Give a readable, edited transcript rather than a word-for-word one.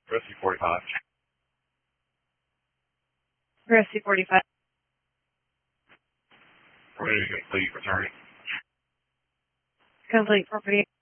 Rescue 45. Rescue 45. Ready to complete returning. Complete property.